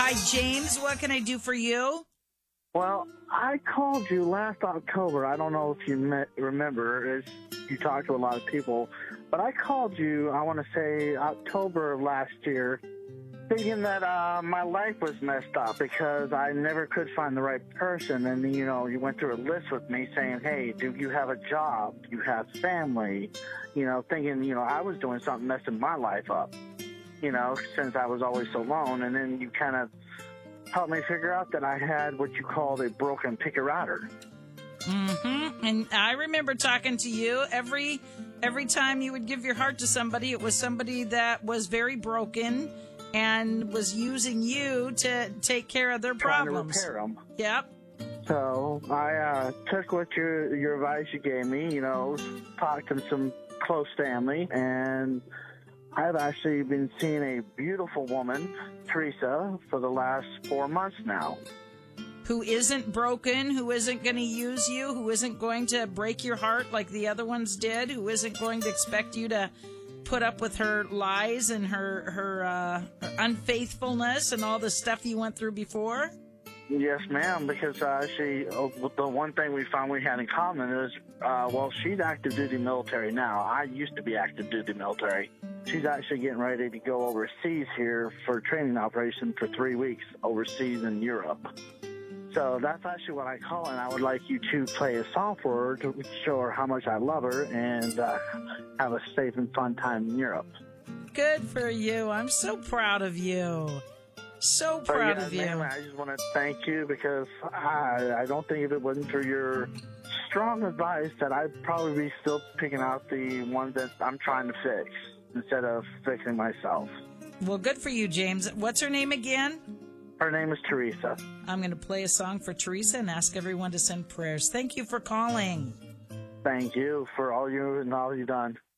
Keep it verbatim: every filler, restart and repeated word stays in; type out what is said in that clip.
Hi, James. What can I do for you? Well, I called you last October. I don't know if you met, remember. It's, you talked to a lot of people. But I called you, I want to say, October of last year, thinking that uh, my life was messed up because I never could find the right person. And, you know, you went through a list with me saying, hey, do you have a job? Do you have family? You know, thinking, you know, I was doing something messing my life up, you know, since I was always so alone. And then you kind of helped me figure out that I had what you called a broken picker-outer. Mm-hmm. And I remember talking to you every every time you would give your heart to somebody, it was somebody that was very broken and was using you to take care of their problems. Trying to repair them. Yep. So I uh, took what your your advice you gave me, you know, talked to some close family, and I've actually been seeing a beautiful woman, Teresa, for the last four months now. Who isn't broken, who isn't going to use you, who isn't going to break your heart like the other ones did, who isn't going to expect you to put up with her lies and her her, uh, her unfaithfulness and all the stuff you went through before? Yes, ma'am, because uh, she, uh, the one thing we found we had in common is, uh, well, she's active duty military now. I used to be active duty military. She's actually getting ready to go overseas here for a training operation for three weeks overseas in Europe. So that's actually what I call, and I would like you to play a song for her to show her how much I love her and uh, have a safe and fun time in Europe. Good for you. I'm so proud of you. So proud yeah, of you. Man, I just want to thank you because I, I don't think if it wasn't for your strong advice that I'd probably be still picking out the one that I'm trying to fix instead of fixing myself. Well, good for you, James. What's her name again? Her name is Teresa. I'm going to play a song for Teresa and ask everyone to send prayers. Thank you for calling. Thank you for all you and all you've done.